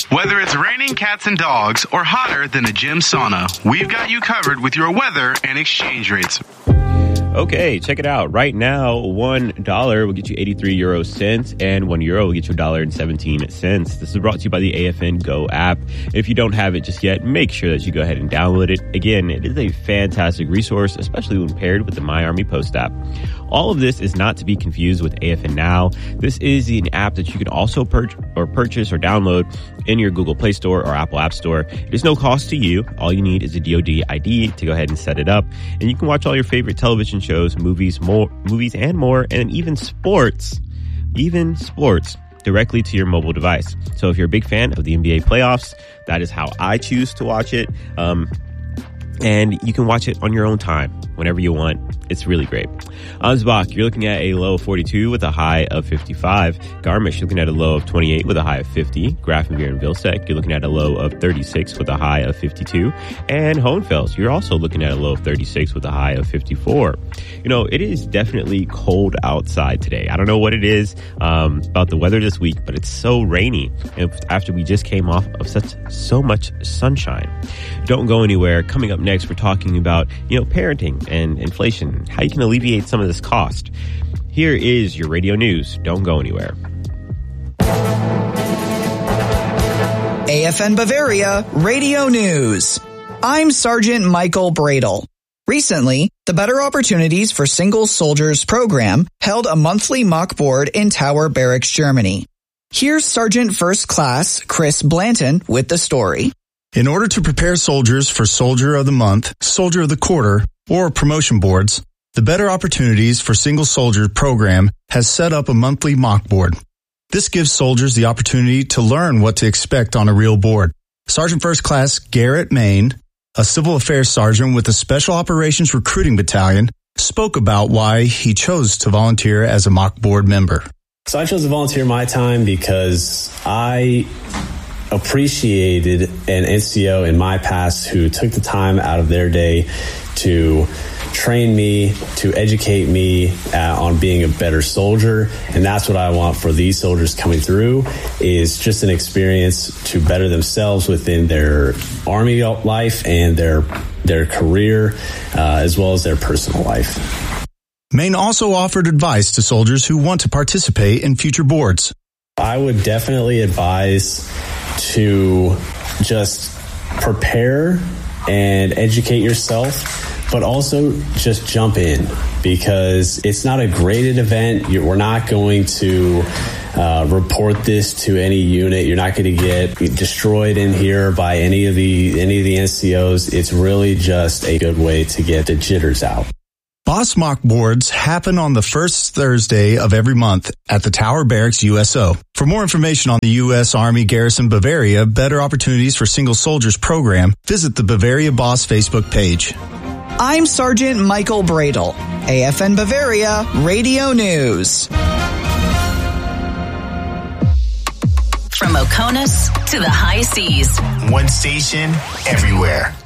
Whether it's raining cats and dogs or hotter than a gym sauna, we've got you covered with your weather and exchange rates. Okay, check it out. Right now, $1 will get you 83 euro cents, and €1 will get you $1.17. This is brought to you by the AFN Go app. If you don't have it just yet, make sure that you go ahead and download it. Again, it is a fantastic resource, especially when paired with the My Army Post app. All of this is not to be confused with AFN Now. This is an app that you can also purchase or download in your Google Play Store or Apple App Store. There's no cost to you. All you need is a DoD ID to go ahead and set it up. And you can watch all your favorite television shows, movies and more, and even sports directly to your mobile device. So if you're a big fan of the NBA playoffs, that is how I choose to watch it. And you can watch it on your own time, whenever you want. It's really great. Ansbach, you're looking at a low of 42 with a high of 55. Garmisch, you're looking at a low of 28 with a high of 50. Grafenwehr and Vilseck, you're looking at a low of 36 with a high of 52. And Hohenfels, you're also looking at a low of 36 with a high of 54. You know, it is definitely cold outside today. I don't know what it is about the weather this week, but it's so rainy. And after we just came off of so much sunshine. Don't go anywhere. Coming up next, we're talking about, parenting and inflation, how you can alleviate some of this cost. Here is your radio news. Don't go anywhere. AFN Bavaria Radio News. I'm Sergeant Michael Bradle. Recently, the Better Opportunities for Single Soldiers program held a monthly mock board in Tower Barracks, Germany. Here's Sergeant First Class Chris Blanton with the story. In order to prepare soldiers for Soldier of the Month, Soldier of the Quarter, or promotion boards, the Better Opportunities for Single Soldiers program has set up a monthly mock board. This gives soldiers the opportunity to learn what to expect on a real board. Sergeant First Class Garrett Main, a civil affairs sergeant with the Special Operations Recruiting Battalion, spoke about why he chose to volunteer as a mock board member. So I chose to volunteer my time because I appreciated an NCO in my past who took the time out of their day to train me, to educate me on being a better soldier. And that's what I want for these soldiers coming through, is just an experience to better themselves within their Army life and their career, as well as their personal life. Maine also offered advice to soldiers who want to participate in future boards. I would definitely advise to just prepare and educate yourself, but also just jump in, because it's not a graded event. We're not going to report this to any unit. You're not going to get destroyed in here by any of the NCOs. It's really just a good way to get the jitters out. Boss mock boards happen on the first Thursday of every month at the Tower Barracks USO. For more information on the U.S. Army Garrison Bavaria Better Opportunities for Single Soldiers program, visit the Bavaria Boss Facebook page. I'm Sergeant Michael Bradle, AFN Bavaria Radio News. From Oconus to the high seas. One station, everywhere.